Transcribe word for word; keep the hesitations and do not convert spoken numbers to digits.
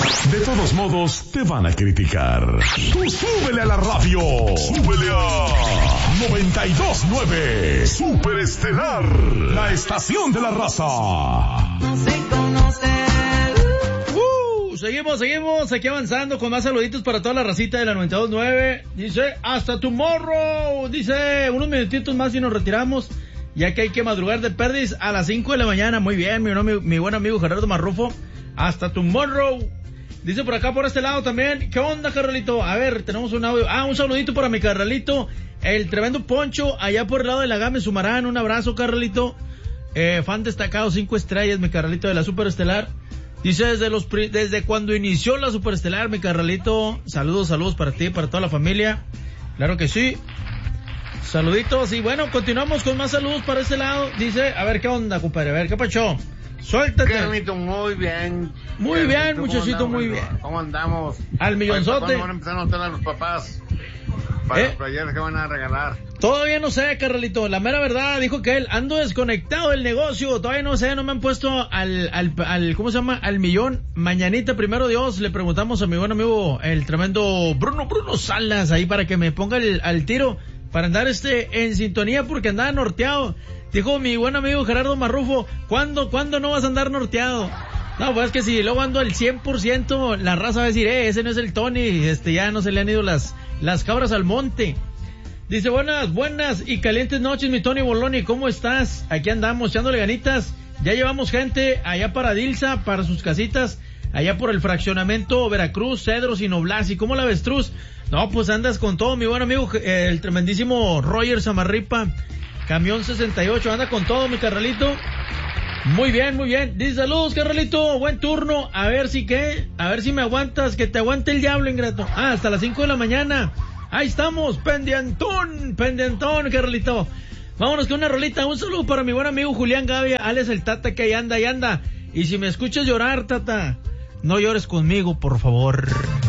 De todos modos, te van a criticar. Tú súbele a la radio. Súbele a noventa y dos punto nueve. Super Estelar, la estación de la raza. No se conoce. Uh, seguimos, seguimos aquí avanzando con más saluditos para toda la racita de la noventa y dos punto nueve. Dice, hasta tomorrow. Dice, unos minutitos más y nos retiramos, ya que hay que madrugar de perdis a las cinco de la mañana. Muy bien, mi, mi, mi buen amigo Gerardo Marrufo. Hasta tomorrow. Dice por acá, por este lado también. ¿Qué onda, Carralito? A ver, tenemos un audio. Ah, un saludito para mi Carralito, el tremendo Poncho, allá por el lado de la Game Sumarán. Un abrazo, Carralito. Eh, fan destacado, cinco estrellas, mi Carralito de la Superestelar. Dice, desde los desde cuando inició la Superestelar, mi Carralito. Saludos, saludos para ti, para toda la familia. Claro que sí. Saluditos. Y bueno, continuamos con más saludos para este lado. Dice, a ver, ¿qué onda, compadre? A ver, ¿qué pacho? Suéltate. Carlito, muy bien. Muy Carlito, bien, muchachito, muy bien. ¿Cómo andamos? Al millonzote. ¿Cuándo van a empezar a notar a los papás para ¿Eh? los playeras que van a regalar? Todavía no sé, Carralito. La mera verdad, dijo que él, ando desconectado del negocio. Todavía no sé, no me han puesto al, al, al, ¿cómo se llama? Al millón. Mañanita, primero Dios, le preguntamos a mi buen amigo, el tremendo Bruno, Bruno Salas, ahí para que me ponga el, al tiro, para andar este, en sintonía, porque andaba norteado. Dijo mi buen amigo Gerardo Marrufo, ¿cuándo, cuándo no vas a andar norteado? No, pues es que si luego ando al cien por ciento, la raza va a decir, eh, ese no es el Tony, este, ya no se le han ido las, las cabras al monte. Dice, buenas, buenas y calientes noches, mi Tony Boloni, ¿cómo estás? Aquí andamos, echándole ganitas. Ya llevamos gente allá para Dilsa, para sus casitas, allá por el fraccionamiento Veracruz, Cedros y Noblasi. ¿Cómo la avestruz? No, pues andas con todo, mi buen amigo, eh, el tremendísimo Roger Samarripa. Camión sesenta y ocho, anda con todo, mi Carralito. Muy bien, muy bien. Dice, saludos, Carralito, buen turno. A ver si qué, a ver si me aguantas, que te aguante el diablo, ingrato. Ah, hasta las cinco de la mañana. Ahí estamos, pendientón, pendientón, Carralito. Vámonos con una rolita. Un saludo para mi buen amigo Julián Gavia, alias el Tata, que ahí anda, ahí anda. Y si me escuchas llorar, Tata, no llores conmigo, por favor.